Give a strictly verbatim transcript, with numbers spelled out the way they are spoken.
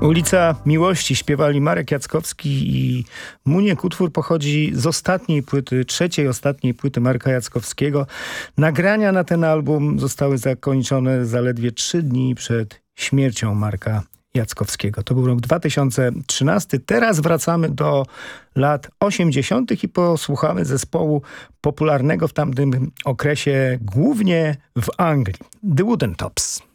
Ulica Miłości śpiewali Marek Jackowski i Muniek. Utwór pochodzi z ostatniej płyty, trzeciej ostatniej płyty Marka Jackowskiego. Nagrania na ten album zostały zakończone zaledwie trzy dni przed śmiercią Marka Jackowskiego. To był rok dwa tysiące trzynasty. Teraz wracamy do lat osiemdziesiątych i posłuchamy zespołu popularnego w tamtym okresie, głównie w Anglii. The Wooden Tops.